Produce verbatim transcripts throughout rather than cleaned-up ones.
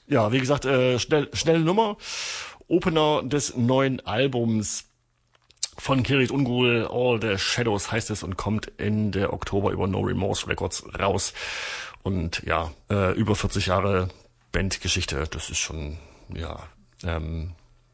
Ja, wie gesagt, äh, schnell, schnelle Nummer. Opener des neuen Albums von Kirit Ungol, All the Shadows heißt es und kommt Ende Oktober über No Remorse Records raus. Und ja, äh, über vierzig Jahre Bandgeschichte, das ist schon, ja, ähm,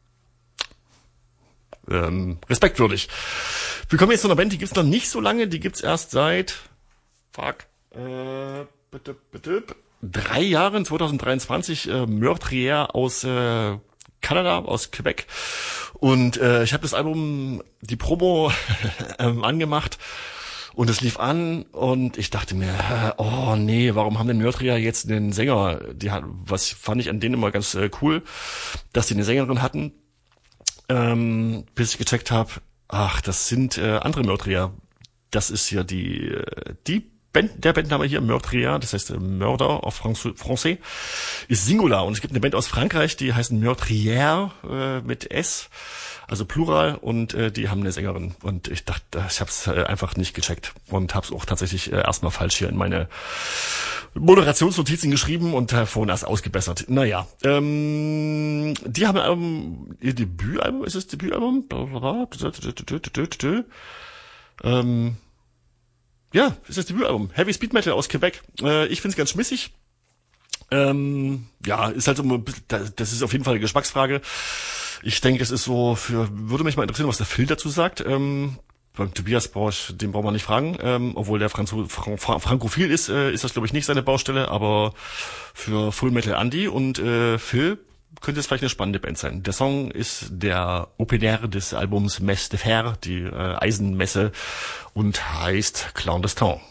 ähm, respektwürdig. Wir kommen jetzt zu einer Band, die gibt's noch nicht so lange, die gibt's erst seit, fuck, äh, bitte, bitte, drei Jahren, zwanzig dreiundzwanzig, äh, Meurtrier aus äh, Kanada, aus Quebec. Und äh, ich habe das Album, die Promo ähm, angemacht und es lief an und ich dachte mir, oh nee, warum haben denn Meurtrier jetzt den Sänger? Die hat, was fand ich an denen immer ganz äh, cool, dass die eine Sängerin hatten, ähm, bis ich gecheckt habe, ach, das sind äh, andere Meurtrier. Das ist hier die äh, die Band, der Bandname hier, Meurtrier, das heißt äh, Mörder auf Franz- Français, ist Singular. Und es gibt eine Band aus Frankreich, die heißt Meurtrière äh, mit S, also Plural, und äh, die haben eine Sängerin. Und ich dachte, ich habe es äh, einfach nicht gecheckt und habe es auch tatsächlich äh, erstmal falsch hier in meine Moderationsnotizen geschrieben und äh, vorhin erst ausgebessert. Naja, ähm, die haben ein Album, ihr Debütalbum, ist es Debütalbum? Ähm, Ja, ist das Debütalbum. Heavy Speed Metal aus Quebec. Äh, ich find's ganz schmissig. Ähm, ja, ist halt so ein bisschen, das ist auf jeden Fall eine Geschmacksfrage. Ich denke, das ist so für, würde mich mal interessieren, was der Phil dazu sagt. Ähm, beim Tobias Borsch, den braucht man nicht fragen, ähm, obwohl der Franzo, Fran, Fran, Frankophil ist, äh, ist das glaube ich nicht seine Baustelle, aber für Full Metal Andy und äh, Phil könnte es vielleicht eine spannende Band sein. Der Song ist der Opener des Albums Messe de Fer, die äh, Eisenmesse, und heißt Clandestin.